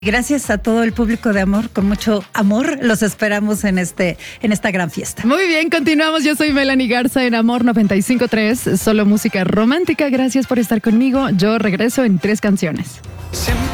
Gracias a todo el público de Amor, con mucho amor, los esperamos en esta gran fiesta. Muy bien, continuamos. Yo soy Melanie Garza en Amor 95.3, solo música romántica. Gracias por estar conmigo. Yo regreso en 3 canciones.